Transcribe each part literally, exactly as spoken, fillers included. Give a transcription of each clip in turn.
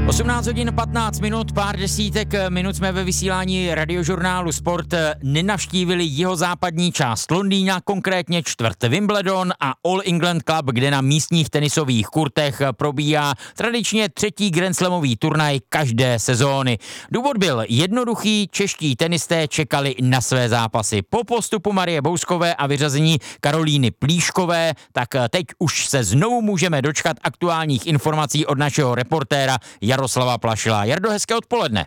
osmnáct hodin patnáct minut, pár desítek minut jsme ve vysílání radiožurnálu Sport nenavštívili jihozápadní část Londýna, konkrétně čtvrt Wimbledon a All England Club, kde na místních tenisových kurtech probíhá tradičně třetí grandslamový turnaj každé sezóny. Důvod byl jednoduchý, čeští tenisté čekali na své zápasy. Po postupu Marie Bouskové a vyřazení Karolíny Plíškové, tak teď už se znovu můžeme dočkat aktuálních informací od našeho reportéra Jaroslava Plašila. Jardo, hezké odpoledne.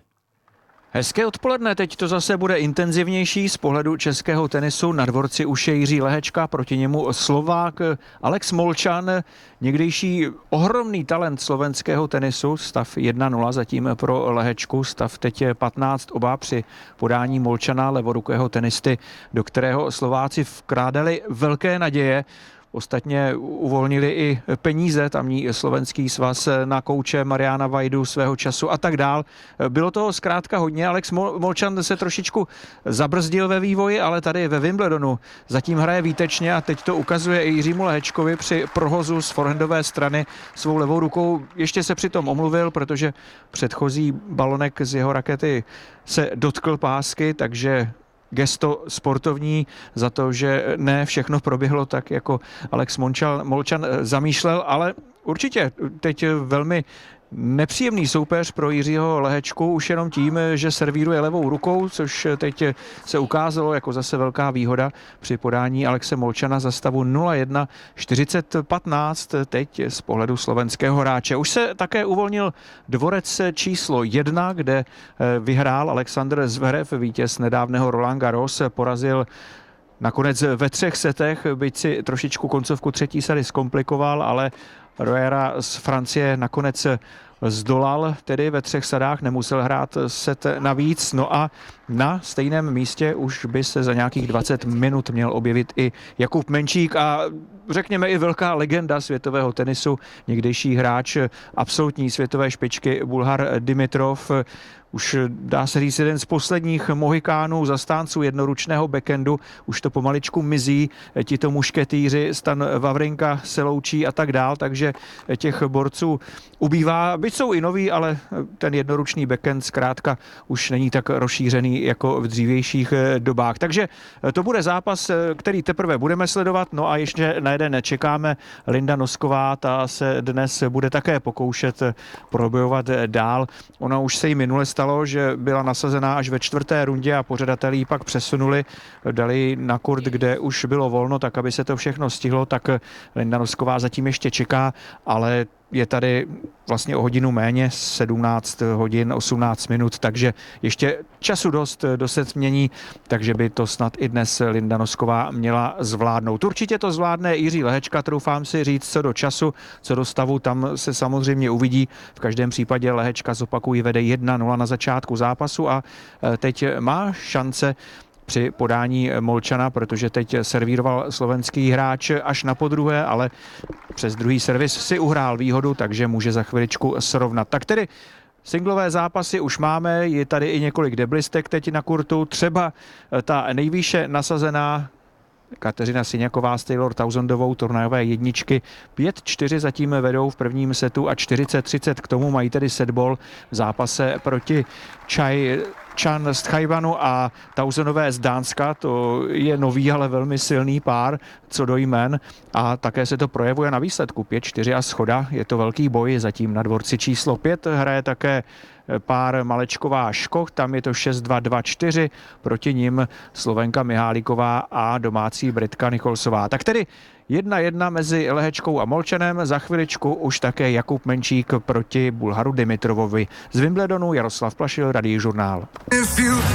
Hezké odpoledne, teď to zase bude intenzivnější z pohledu českého tenisu. Na dvorci už je Jiří Lehečka, proti němu Slovák Alex Molčan, někdejší ohromný talent slovenského tenisu, stav jedna nula zatím pro Lehečku, stav teď je patnáct oba při podání Molčana, levorukého tenisty, do kterého Slováci vkrádali velké naděje. Ostatně uvolnili i peníze, tamní slovenský svaz, na kouče Mariana Vajdu svého času a tak dál. Bylo toho zkrátka hodně. Alex Molčan se trošičku zabrzdil ve vývoji, ale tady ve Wimbledonu zatím hraje výtečně a teď to ukazuje i Jiřímu Lehečkovi při prohozu z forehandové strany svou levou rukou. Ještě se přitom omluvil, protože předchozí balonek z jeho rakety se dotkl pásky, takže gesto sportovní za to, že ne všechno proběhlo tak, jako Alex Molčan, Molčan zamýšlel, ale určitě teď velmi nepříjemný soupeř pro Jiřího Lehečku už jenom tím, že servíruje levou rukou, což teď se ukázalo jako zase velká výhoda při podání Alexe Molčana za stavu nula jedna čtyřicet patnáct teď z pohledu slovenského hráče. Už se také uvolnil dvorec číslo jedna, kde vyhrál Alexander Zverev, vítěz nedávného Roland Garros, porazil nakonec ve třech setech, byť si trošičku koncovku třetí sady zkomplikoval, ale Royera z Francie nakonec zdolal, tedy ve třech sadách, nemusel hrát set navíc. No a na stejném místě už by se za nějakých dvacet minut měl objevit i Jakub Menčík a řekněme i velká legenda světového tenisu, někdejší hráč absolutní světové špičky Bulhar Dimitrov. Už dá se říct jeden z posledních mohikánů, zastánců jednoručného backhandu. Už to pomaličku mizí, tito mušketýři, Stan Wawrinka se loučí a tak dál, takže těch borců ubývá. Byť jsou i noví, ale ten jednoručný backhand zkrátka už není tak rozšířený jako v dřívějších dobách. Takže to bude zápas, který teprve budeme sledovat. No a ještě na jeden čekáme. Linda Nosková, ta se dnes bude také pokoušet probojovat dál. Ona už se jí minule stalo, že byla nasazená až ve čtvrté rundě a pořadatelí pak přesunuli, dali na kurt, kde už bylo volno, tak aby se to všechno stihlo, tak Linda Nosková zatím ještě čeká, ale je tady vlastně o hodinu méně, sedmnáct hodin, osmnáct minut, takže ještě času dost do setmění, takže by to snad i dnes Linda Nosková měla zvládnout. Určitě to zvládne Jiří Lehečka, troufám si říct, co do času, co do stavu, tam se samozřejmě uvidí. V každém případě Lehečka, zopakují, vede jedna nula na začátku zápasu a teď má šance při podání Molčana, protože teď servíroval slovenský hráč až na podruhé, ale přes druhý servis si uhrál výhodu, takže může za chviličku srovnat. Tak tedy singlové zápasy už máme, je tady i několik deblistek teď na kurtu, třeba ta nejvýše nasazená Kateřina Siňaková s Taylor Townsendovou, turnajové jedničky. pět čtyři zatím vedou v prvním setu a čtyřicet třicet k tomu mají tedy setball v zápase proti Chai Chan z Tchajvanu a Townsendové z Dánska. To je nový, ale velmi silný pár co do jmen a také se to projevuje na výsledku. pět čtyři a schoda, je to velký boj zatím na dvorci číslo pět. Hraje také pár Malečková Škoch, tam je to šest dva dva čtyři, proti nim Slovenka Miháliková a domácí Britka Nicholsová. Tak tedy jedna jedna mezi Lehečkou a Molčanem, za chviličku už také Jakub Menčík proti Bulharu Dimitrovovi. Z Wimbledonu Jaroslav Plašil, Radiožurnál.